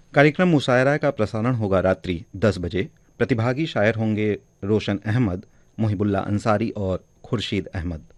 कार्यक्रम मुशायरा का प्रसारण होगा रात्रि 10 बजे। प्रतिभागी शायर होंगे रोशन अहमद, मुहिबुल्लाह अंसारी और खुर्शीद अहमद।